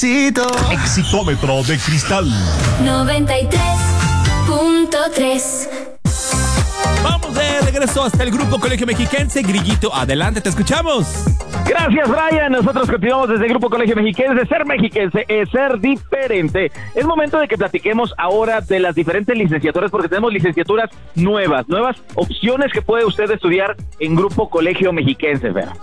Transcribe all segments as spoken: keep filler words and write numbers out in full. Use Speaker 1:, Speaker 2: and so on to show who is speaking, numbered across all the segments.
Speaker 1: Exitómetro de cristal.
Speaker 2: noventa y tres punto tres.
Speaker 3: Vamos de regreso hasta el Grupo Colegio Mexiquense. Grillito, adelante, te escuchamos.
Speaker 4: Gracias, Brian. Nosotros continuamos desde el Grupo Colegio Mexiquense. Ser mexiquense es ser diferente. Es momento de que platiquemos ahora de las diferentes licenciaturas, porque tenemos licenciaturas nuevas, nuevas opciones que puede usted estudiar en Grupo Colegio Mexiquense, Fer.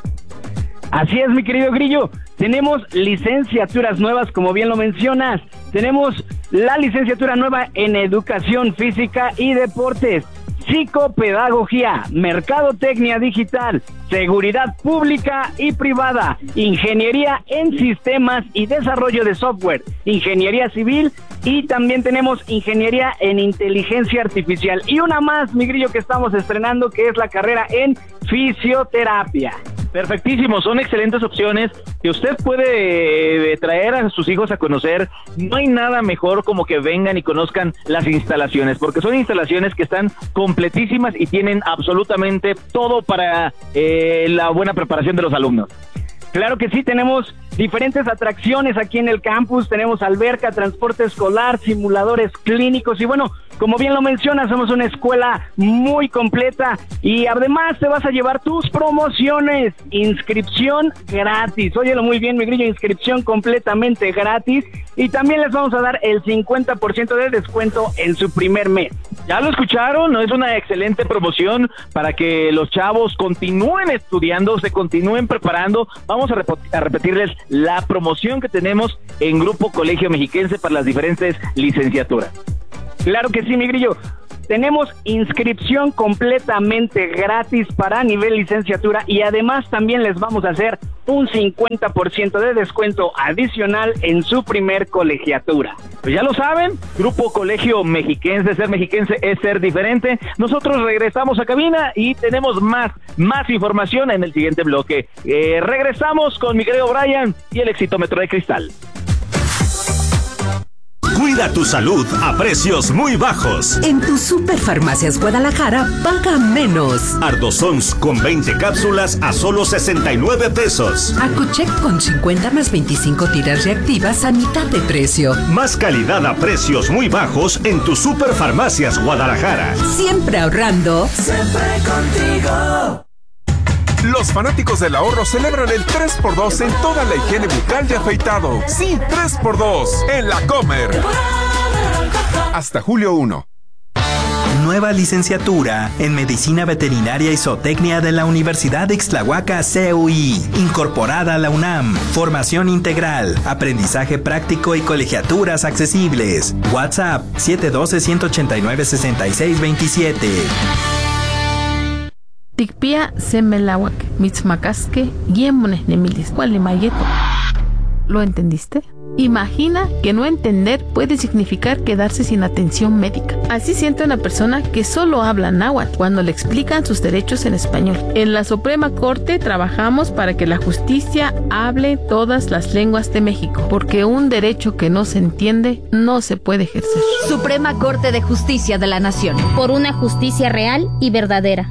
Speaker 5: Así es, mi querido Grillo. Tenemos licenciaturas nuevas, como bien lo mencionas. Tenemos la licenciatura nueva en Educación Física y Deportes, Psicopedagogía, Mercadotecnia Digital, Seguridad Pública y Privada, Ingeniería en Sistemas y Desarrollo de Software, Ingeniería Civil, y también tenemos Ingeniería en Inteligencia Artificial. Y una más, mi Grillo, que estamos estrenando, que es la carrera en Fisioterapia.
Speaker 4: Perfectísimo, son excelentes opciones que usted puede eh, traer a sus hijos a conocer. No hay nada mejor como que vengan y conozcan las instalaciones, porque son instalaciones que están completísimas y tienen absolutamente todo para eh, la buena preparación de los alumnos.
Speaker 5: Claro que sí, tenemos diferentes atracciones aquí en el campus, tenemos alberca, transporte escolar, simuladores clínicos y bueno, como bien lo mencionas, somos una escuela muy completa y además te vas a llevar tus promociones, inscripción gratis, óyelo muy bien, mi Grillo, inscripción completamente gratis y también les vamos a dar el cincuenta por ciento de descuento en su primer mes.
Speaker 4: Ya lo escucharon, ¿no? Es una excelente promoción para que los chavos continúen estudiando, se continúen preparando. Vamos a, rep- a repetirles la promoción que tenemos en Grupo Colegio Mexiquense para las diferentes licenciaturas.
Speaker 5: Claro que sí, mi Grillo. Tenemos inscripción completamente gratis para nivel licenciatura y además también les vamos a hacer un cincuenta por ciento de descuento adicional en su primer colegiatura.
Speaker 4: Pues ya lo saben, Grupo Colegio Mexiquense, ser mexiquense es ser diferente. Nosotros regresamos a cabina y tenemos más, más información en el siguiente bloque. Eh, regresamos con mi querido Brian y el Exitómetro de Cristal.
Speaker 1: Cuida tu salud a precios muy bajos.
Speaker 6: En tu Superfarmacias Guadalajara, paga menos.
Speaker 1: Ardosons con veinte cápsulas a solo sesenta y nueve pesos.
Speaker 6: Acuchec con cincuenta más veinticinco tiras reactivas a mitad de precio.
Speaker 1: Más calidad a precios muy bajos en tu Superfarmacias Guadalajara.
Speaker 6: Siempre ahorrando.
Speaker 7: Siempre contigo.
Speaker 8: Los fanáticos del ahorro celebran el tres por dos en toda la higiene bucal y afeitado. Sí, tres por dos en La Comer. Hasta julio primero.
Speaker 9: Nueva licenciatura en Medicina Veterinaria y Zootecnia de la Universidad de Ixtlahuaca C U I, incorporada a la UNAM. Formación integral, aprendizaje práctico y colegiaturas accesibles. WhatsApp siete uno dos, uno ocho nueve, seis seis dos siete.
Speaker 10: Tikpia semelawak, mitzmacasque, guiemones nemilis, mayeto. ¿Lo entendiste? Imagina que no entender puede significar quedarse sin atención médica. Así siente una persona que solo habla náhuatl cuando le explican sus derechos en español. En la Suprema Corte trabajamos para que la justicia hable todas las lenguas de México, porque un derecho que no se entiende no se puede ejercer.
Speaker 11: Suprema Corte de Justicia de la Nación. Por una justicia real y verdadera.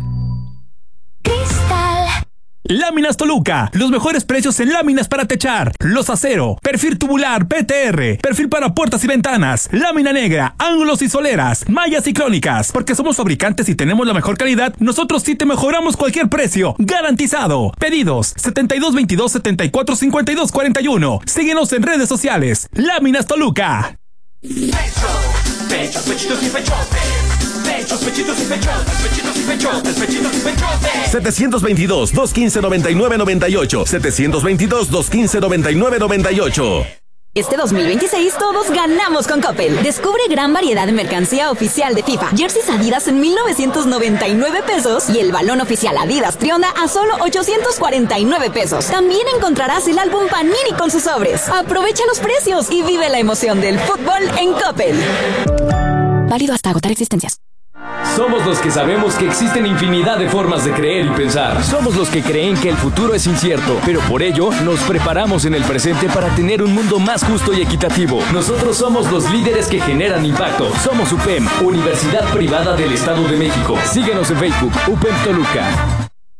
Speaker 3: Láminas Toluca, los mejores precios en láminas para techar, los acero, perfil tubular P T R, perfil para puertas y ventanas, lámina negra, ángulos y soleras, mallas y crónicas. Porque somos fabricantes y tenemos la mejor calidad, nosotros sí te mejoramos cualquier precio, garantizado. Pedidos setenta y dos veintidós, setenta y cuatro cincuenta y dos cuarenta y uno. Síguenos en redes sociales. Láminas Toluca.
Speaker 7: Pechos, pechos, pechitos y pechotes. Pechos, pechitos y pechotes, pechitos y pechotes, pechitos y pechotes.
Speaker 1: setecientos veintidós, doscientos quince, noventa y nueve noventa y ocho. setecientos veintidós, doscientos quince, noventa y nueve noventa y ocho.
Speaker 12: Este dos mil veintiséis todos ganamos con Coppel. Descubre gran variedad de mercancía oficial de FIFA. Jerseys Adidas en mil novecientos noventa y nueve pesos y el balón oficial Adidas Trionda a solo ochocientos cuarenta y nueve pesos. También encontrarás el álbum Panini con sus sobres. Aprovecha los precios y vive la emoción del fútbol en Coppel. Válido hasta agotar existencias.
Speaker 13: Somos los que sabemos que existen infinidad de formas de creer y pensar. Somos los que creen que el futuro es incierto, pero por ello nos preparamos en el presente para tener un mundo más justo y equitativo. Nosotros somos los líderes que generan impacto. Somos U P E M, Universidad Privada del Estado de México. Síguenos en Facebook, U P E M Toluca.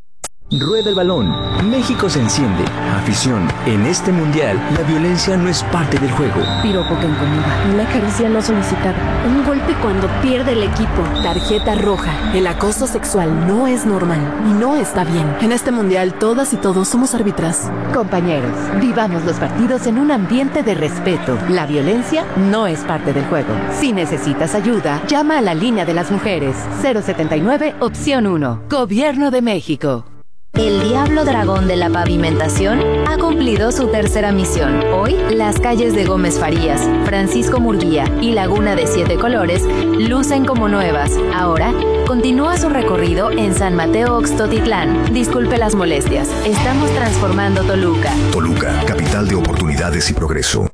Speaker 14: Rueda el balón. México se enciende. Afición. En este mundial, la violencia no es parte del juego.
Speaker 15: Piropo que incomoda. Una caricia no solicitada. Un golpe cuando pierde el equipo. Tarjeta roja. El acoso sexual no es normal y no está bien. En este mundial, todas y todos somos árbitras.
Speaker 16: Compañeros, vivamos los partidos en un ambiente de respeto. La violencia no es parte del juego. Si necesitas ayuda, llama a la línea de las mujeres. cero setenta y nueve, opción uno. Gobierno de México.
Speaker 11: El Diablo Dragón de la Pavimentación ha cumplido su tercera misión. Hoy, las calles de Gómez Farías, Francisco Murguía y Laguna de Siete Colores lucen como nuevas. Ahora, continúa su recorrido en San Mateo Oxtotitlán. Disculpe las molestias, estamos transformando Toluca.
Speaker 17: Toluca, capital de oportunidades y progreso.